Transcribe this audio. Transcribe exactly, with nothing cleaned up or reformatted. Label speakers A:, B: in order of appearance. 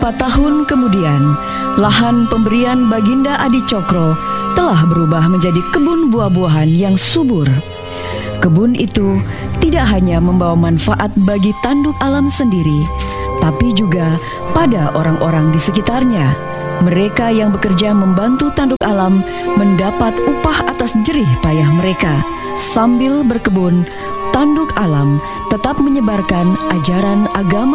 A: Empat tahun kemudian, lahan pemberian Baginda Adi Cokro telah berubah menjadi kebun buah-buahan yang subur. Kebun itu tidak hanya membawa manfaat bagi tanduk alam sendiri, tapi juga pada orang-orang di sekitarnya. Mereka yang bekerja membantu tanduk alam mendapat upah atas jerih payah mereka. Sambil berkebun, tanduk alam tetap menyebarkan ajaran agama